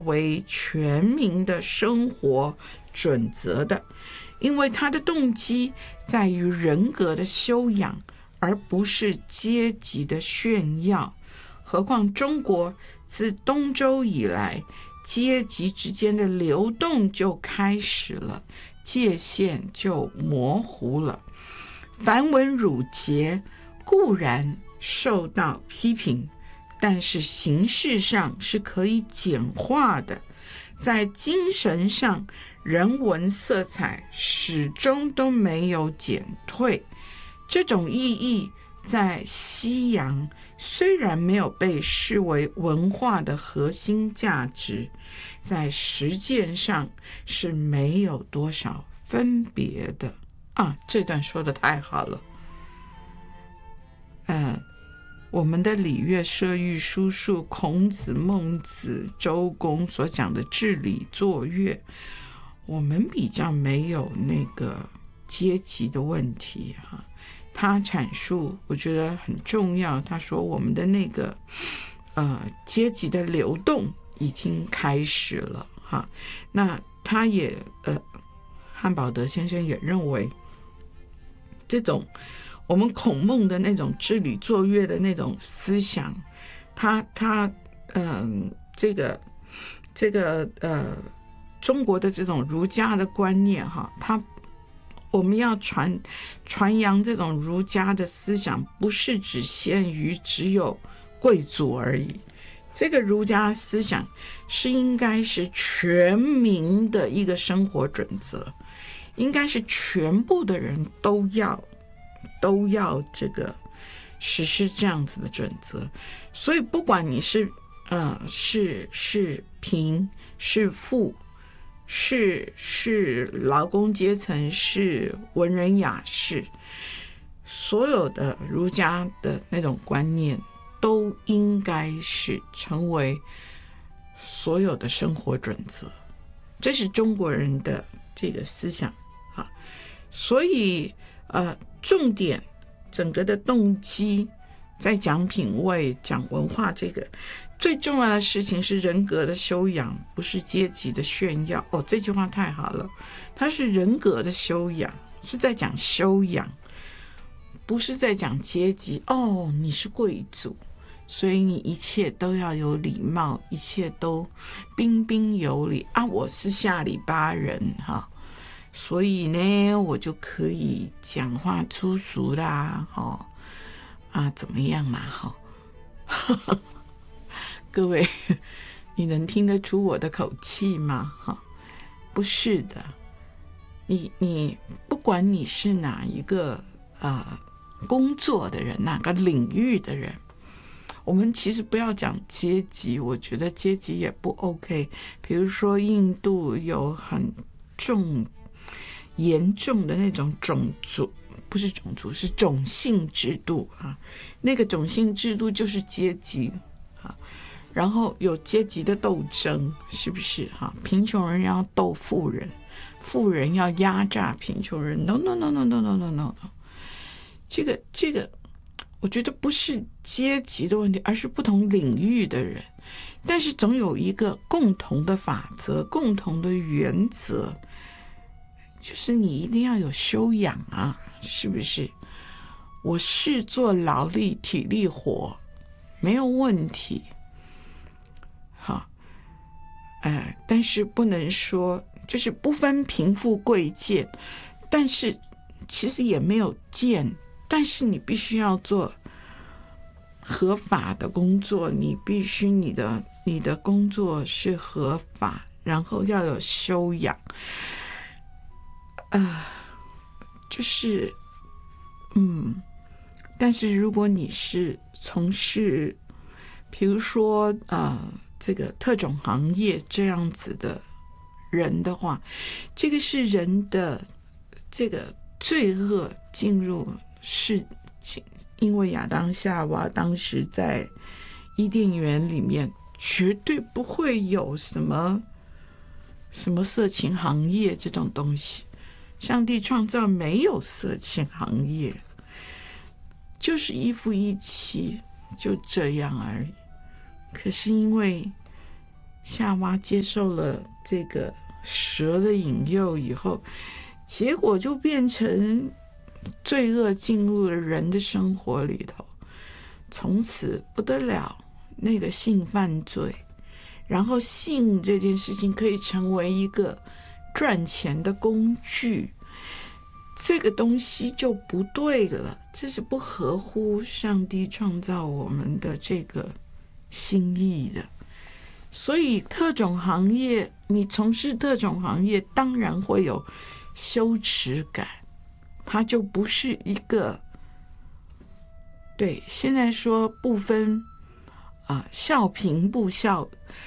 为全民的生活准则的，因为他的动机在于人格的修养，而不是阶级的炫耀。何况中国自东周以来，阶级之间的流动就开始了，界限就模糊了。繁文缛节固然受到批评，但是形式上是可以简化的，在精神上人文色彩始终都没有减退。这种意义在西洋虽然没有被视为文化的核心价值，在实践上是没有多少分别的啊。这段说得太好了。我们的礼乐射御书数，孔子、孟子、周公所讲的治理作乐，我们比较没有那个阶级的问题哈。他阐述我觉得很重要，他说我们的那个阶级的流动已经开始了哈。那他也汉堡德先生也认为，这种我们孔孟的那种治理作乐的那种思想，中国的这种儒家的观念哈，我们要传扬这种儒家的思想，不是只限于只有贵族而已。这个儒家思想是应该是全民的一个生活准则，应该是全部的人都要这个实施这样子的准则。所以不管你是贫是富，是劳工阶层，是文人雅士，所有的儒家的那种观念都应该是成为所有的生活准则，这是中国人的这个思想啊。所以重点整个的动机在讲品味讲文化，这个最重要的事情是人格的修养，不是阶级的炫耀。这句话太好了，它是人格的修养，是在讲修养，不是在讲阶级。你是贵族，所以你一切都要有礼貌，一切都彬彬有礼啊。我是下里巴人哈，所以呢我就可以讲话粗俗啦怎么样嘛各位，你能听得出我的口气吗？不是的，你不管你是哪一个工作的人，哪个领域的人，我们其实不要讲阶级，我觉得阶级也不 OK。比如说印度有很严重的那种种族，不是种族，是种姓制度那个种姓制度就是阶级然后有阶级的斗争，是不是贫穷人要斗富人，富人要压榨贫穷人。 No， 这个我觉得不是阶级的问题，而是不同领域的人，但是总有一个共同的法则，共同的原则，就是你一定要有修养是不是？我是做劳力体力活没有问题但是不能说就是不分贫富贵贱，但是其实也没有贱，但是你必须要做合法的工作，你必须你的工作是合法，然后要有修养就是但是如果你是从事比如说这个特种行业这样子的人的话，这个是人的这个罪恶进入世界，因为亚当夏娃当时在伊甸园里面绝对不会有什么色情行业这种东西，上帝创造没有色情行业，就是一夫一妻，就这样而已。可是因为夏娃接受了这个蛇的引诱以后，结果就变成罪恶进入了人的生活里头，从此不得了，那个性犯罪，然后性这件事情可以成为一个赚钱的工具，这个东西就不对了，这是不合乎上帝创造我们的这个心意的。所以特种行业，你从事特种行业当然会有羞耻感，它就不是一个，对，现在说不分笑贫不笑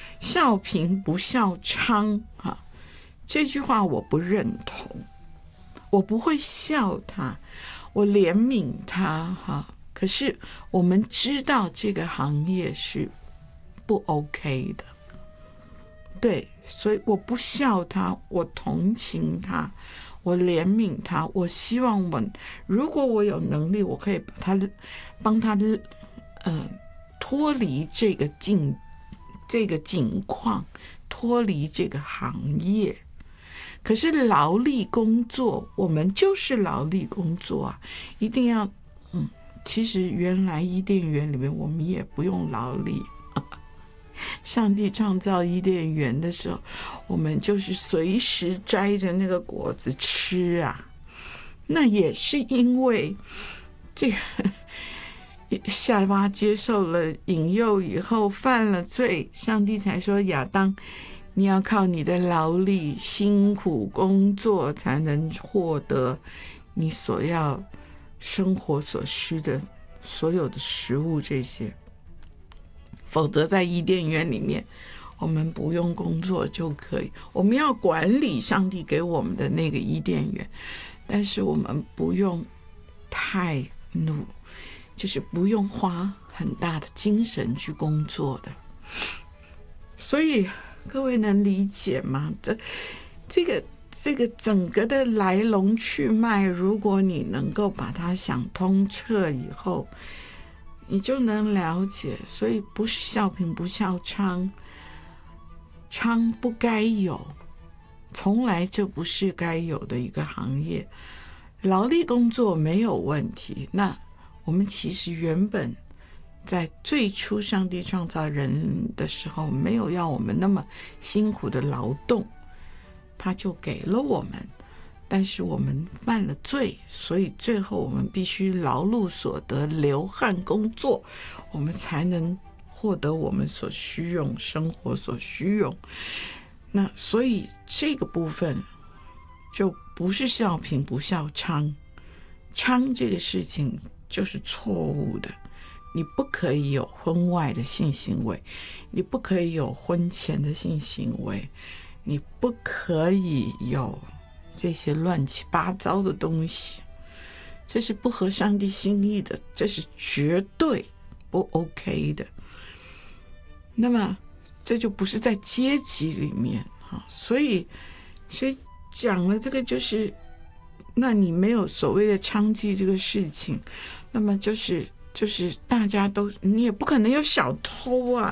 娼这句话我不认同，我不会笑他，我怜悯他可是我们知道这个行业是不 OK 的，对，所以我不笑他，我同情他，我怜悯他，我希望如果我有能力，我可以帮他脱离这个境况，脱离这个行业。可是劳力工作，我们就是劳力工作啊，一定要其实原来伊甸园里面我们也不用劳力，上帝创造伊甸园的时候，我们就是随时摘着那个果子吃啊。那也是因为这个夏娃接受了引诱以后犯了罪，上帝才说亚当，你要靠你的劳力辛苦工作才能获得你所要生活所需的所有的食物，这些否则在伊甸园里面我们不用工作就可以，我们要管理上帝给我们的那个伊甸园，但是我们不用太就是不用花很大的精神去工作的。所以各位能理解吗？这个整个的来龙去脉，如果你能够把它想通彻以后，你就能了解。所以不是笑贫不笑娼，娼不该有，从来就不是该有的一个行业。劳力工作没有问题，那我们其实原本在最初上帝创造人的时候，没有要我们那么辛苦的劳动，他就给了我们，但是我们犯了罪，所以最后我们必须劳碌所得，流汗工作，我们才能获得我们所需用，生活所需用。那所以这个部分就不是笑贫不笑娼，娼这个事情就是错误的。你不可以有婚外的性行为，你不可以有婚前的性行为，你不可以有这些乱七八糟的东西，这是不合上帝心意的，这是绝对不 OK 的。那么这就不是在阶级里面，所以讲了这个，就是那你没有所谓的娼妓这个事情，那么就是大家都，你也不可能有小偷啊，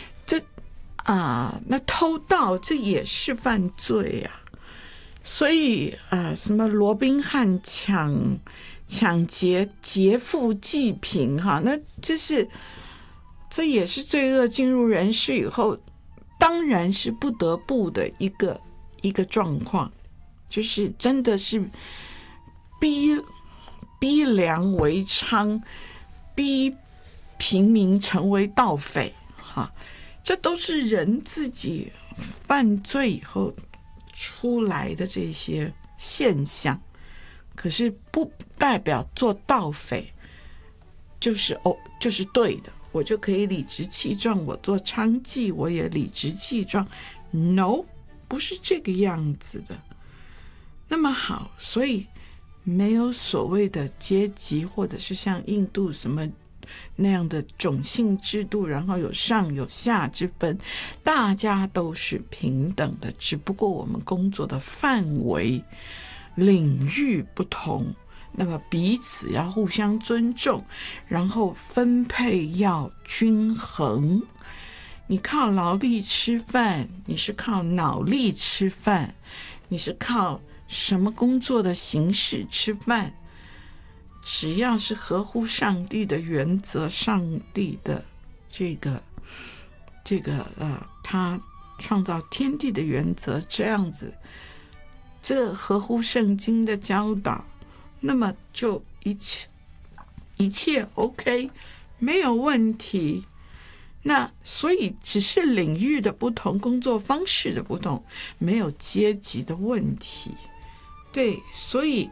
那偷盗这也是犯罪啊。所以什么罗宾汉抢劫劫富济贫那这也是罪恶进入人世以后，当然是不得不的一个状况，就是真的是逼良为娼，逼平民成为盗匪这都是人自己犯罪以后出来的这些现象。可是不代表做盗匪就是对的，我就可以理直气壮，我做娼妓我也理直气壮。 No， 不是这个样子的。那么好，所以没有所谓的阶级，或者是像印度什么那样的种姓制度，然后有上有下之分，大家都是平等的，只不过我们工作的范围领域不同，那么彼此要互相尊重，然后分配要均衡， 你靠劳力吃饭，你是靠脑力吃饭，你是靠什么工作的形式吃饭，只要是合乎上帝的原则，上帝的他创造天地的原则，这样子，这合乎圣经的教导，那么就一切 OK， 没有问题。那所以只是领域的不同，工作方式的不同，没有阶级的问题。对，所以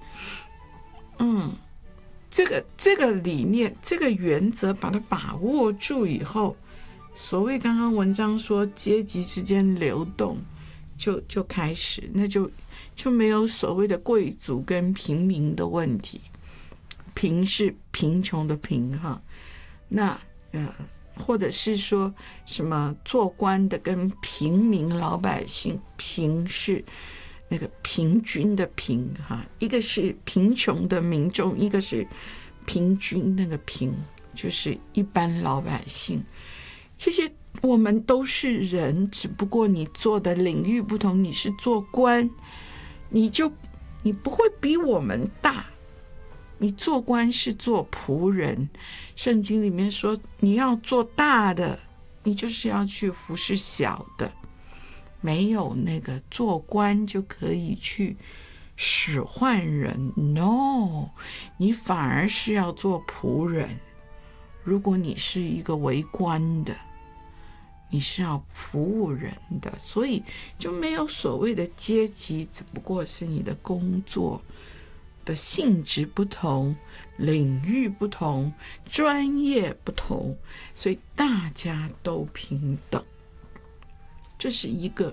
这个理念，这个原则把它把握住以后，所谓刚刚文章说阶级之间流动就开始，那就没有所谓的贵族跟平民的问题。贫是贫穷的贫哈，那或者是说什么做官的跟平民老百姓，贫是那个平均的平哈，一个是贫穷的民众，一个是平均那个平，就是一般老百姓。这些我们都是人，只不过你做的领域不同，你是做官，你不会比我们大。你做官是做仆人，圣经里面说你要做大的，你就是要去服侍小的，没有那个做官就可以去使唤人 ，no， 你反而是要做仆人。如果你是一个为官的，你是要服务人的，所以就没有所谓的阶级，只不过是你的工作的性质不同，领域不同，专业不同，所以大家都平等。这是一个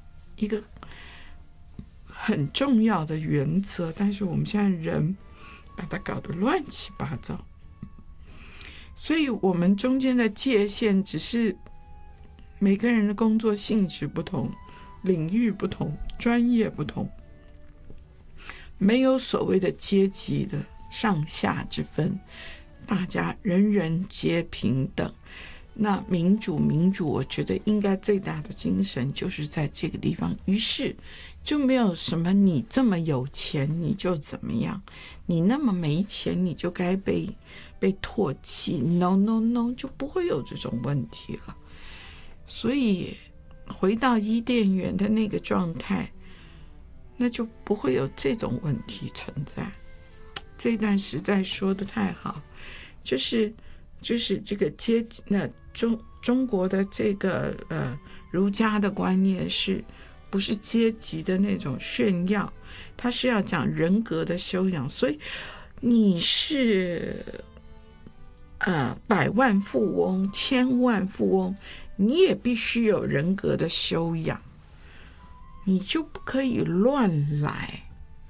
很重要的原则，但是我们现在人把它搞得乱七八糟，所以我们中间的界限只是每个人的工作性质不同，领域不同，专业不同，没有所谓的阶级的上下之分，大家人人皆平等。那民主，我觉得应该最大的精神就是在这个地方，于是就没有什么你这么有钱你就怎么样，你那么没钱你就该被唾弃， no， 就不会有这种问题了。所以回到伊甸园的那个状态，那就不会有这种问题存在。这一段实在说得太好，就是这个阶级，那中国的这个儒家的观念是不是阶级的那种炫耀，它是要讲人格的修养。所以你是百万富翁、千万富翁，你也必须有人格的修养，你就不可以乱来。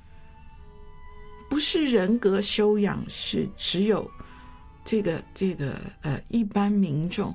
不是人格修养，是只有这个一般民众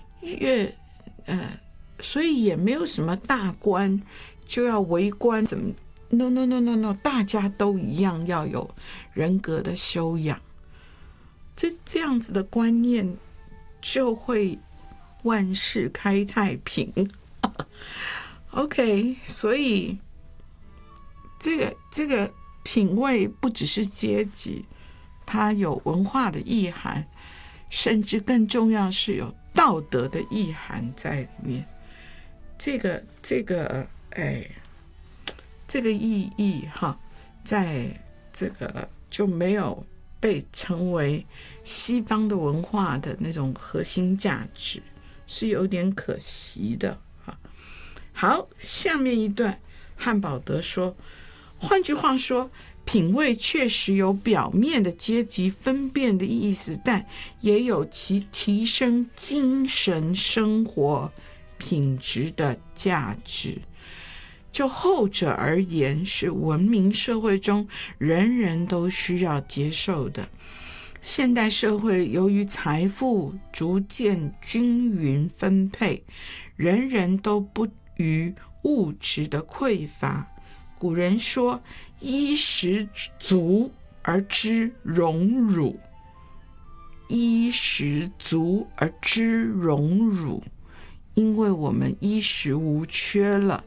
所以也没有什么大官就要为官，怎么 no， 大家都一样要有人格的修养。这样子的观念就会万事开太平。OK， 所以这个品味不只是阶级，它有文化的意涵，甚至更重要是有道德的意涵在里面。这个意义哈，在这个就没有被成为西方的文化的那种核心价值，是有点可惜的。好，下面一段汉堡德说，换句话说，品味确实有表面的阶级分辨的意思，但也有其提升精神生活品质的价值。就后者而言，是文明社会中人人都需要接受的。现代社会由于财富逐渐均匀分配，人人都不于物质的匮乏。古人说，衣食足而知荣辱，衣食足而知荣辱， 因为我们衣食无缺了。